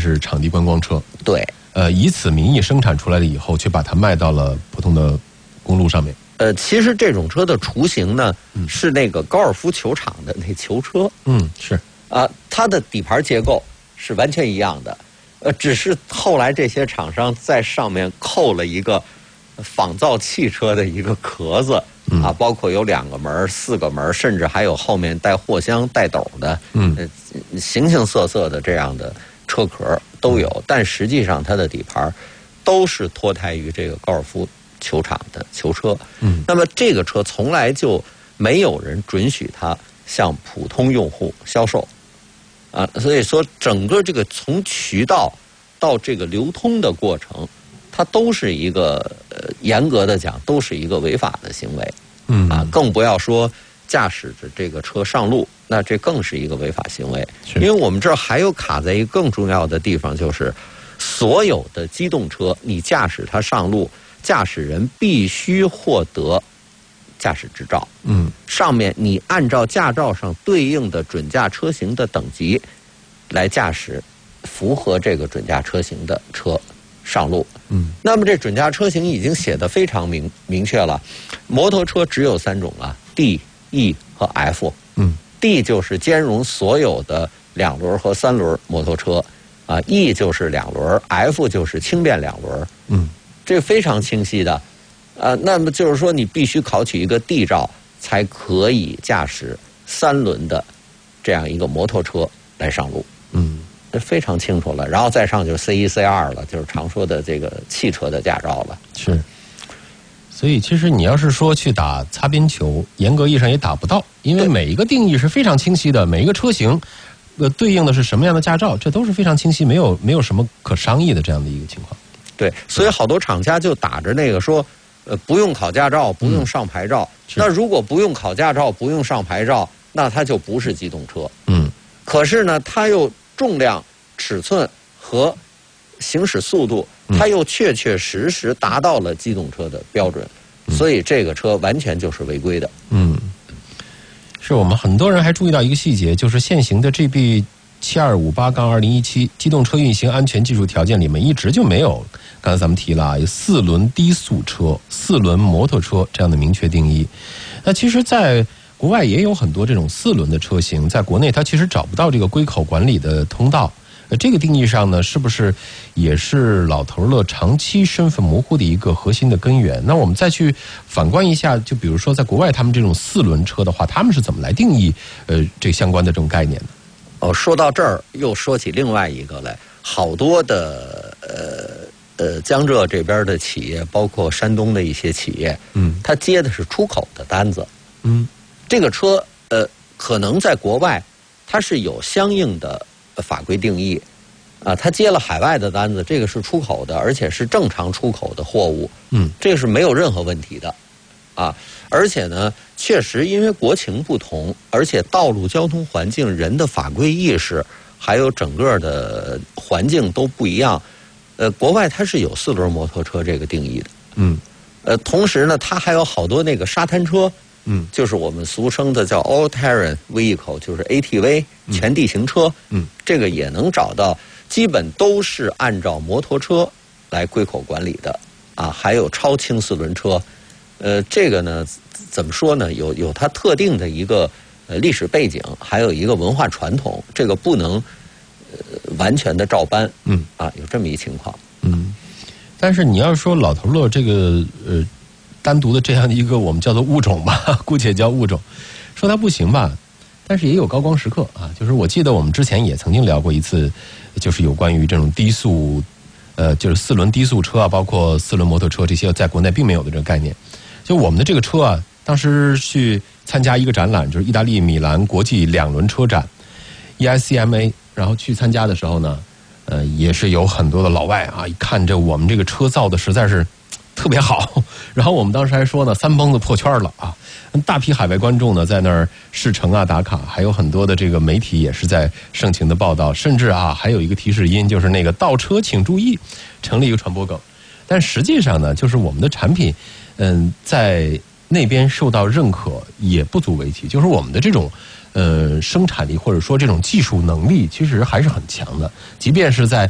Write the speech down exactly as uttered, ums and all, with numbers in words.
是场地观光车。 对， 呃，以此名义生产出来了以后，却把它卖到了普通的公路上面。 呃，其实这种车的雏形呢，嗯、是那个高尔夫球场的那球车。 嗯，是啊，它的底盘结构是完全一样的，呃，只是后来这些厂商在上面扣了一个仿造汽车的一个壳子。 嗯、 啊，包括有两个门、四个门，甚至还有后面带货箱、带斗的， 嗯， 呃，形形色色的这样的车壳都有。但实际上，它的底盘都是脱胎于这个高尔夫球场的球车。 嗯， 那么这个车从来就没有人准许它向普通用户销售，啊，所以说整个这个从渠道到这个流通的过程。它都是一个呃，严格的讲，都是一个违法的行为， 嗯啊，更不要说驾驶着这个车上路，那这更是一个违法行为。因为我们这儿还有卡在一个更重要的地方，就是所有的机动车，你驾驶它上路，驾驶人必须获得驾驶执照， 嗯， 上面你按照驾照上对应的准驾车型的等级来驾驶，符合这个准驾车型的车。上路， 嗯， 那么这准驾车型已经写得非常明明确了，摩托车只有三种啊 ，D、E 和 F， 嗯 ，D 就是兼容所有的两轮和三轮摩托车，啊 ，E 就是两轮 ，F 就是轻便两轮， 嗯， 这非常清晰的，啊，那么就是说你必须考取一个 D 照，才可以驾驶三轮的这样一个摩托车来上路， 嗯。 非常清楚了，然后再上就是 C 一 C 二了，就是常说的这个汽车的驾照了。 是，所以其实你要是说去打擦边球，严格意义上也打不到，因为每一个定义是非常清晰的，每一个车型呃对应的是什么样的驾照，这都是非常清晰，没有没有什么可商议的这样的一个情况。 对，所以好多厂家就打着那个说，呃，不用考驾照，不用上牌照。嗯、那如果不用考驾照，不用上牌照，那它就不是机动车。 嗯， 可是呢，它又重量、尺寸和行驶速度，它又确确实实达到了机动车的标准， 嗯、 所以这个车完全就是违规的。 嗯，是我们很多人还注意到一个细节，就是现行的 G B 七二五八杠二零一七机动车运行安全技术条件里面一直就没有，刚才咱们提了啊，有四轮低速车、四轮摩托车这样的明确定义。那其实，在国外也有很多这种四轮的车型，在国内它其实找不到这个归口管理的通道。呃，这个定义上呢，是不是也是老头乐长期身份模糊的一个核心的根源？那我们再去反观一下，就比如说在国外，他们这种四轮车的话，他们是怎么来定义呃这相关的这种概念呢？ 哦，说到这儿又说起另外一个来，好多的呃呃江浙这边的企业，包括山东的一些企业， 嗯， 他接的是出口的单子， 嗯。 这个车呃，可能在国外它是有相应的法规定义啊，它接了海外的单子，这个是出口的，而且是正常出口的货物， 嗯， 这个是没有任何问题的啊。而且呢，确实因为国情不同，而且道路交通环境、人的法规意识，还有整个的环境都不一样。呃，国外它是有四轮摩托车这个定义的， 嗯， 呃，同时呢，它还有好多那个沙滩车。 嗯， 就是我们俗称的叫 all terrain vehicle， 就是 A T V 全地形车。 嗯， 这个也能找到，基本都是按照摩托车来归口管理的啊。还有超轻四轮车，呃，这个呢怎么说呢？有有它特定的一个呃历史背景，还有一个文化传统，这个不能呃完全的照搬。 嗯， 啊，有这么一情况。 嗯，但是你要说老头乐这个呃。单独的这样的一个我们叫做物种吧，姑且叫物种，说它不行吧，但是也有高光时刻啊。就是我记得我们之前也曾经聊过一次，就是有关于这种低速，呃，就是四轮低速车啊，包括四轮摩托车这些，在国内并没有的这个概念。就我们的这个车啊，当时去参加一个展览，就是意大利米兰国际两轮车展 E I C M A， 然后去参加的时候呢，呃，也是有很多的老外啊，一看这我们这个车造的实在是特别好，然后我们当时还说呢，三蹦子破圈了啊！大批海外观众呢在那儿试乘啊打卡，还有很多的这个媒体也是在盛情的报道，甚至啊还有一个提示音，就是那个倒车请注意，成了一个传播梗。但实际上呢，就是我们的产品，嗯，在那边受到认可也不足为奇，就是我们的这种呃生产力或者说这种技术能力，其实还是很强的，即便是在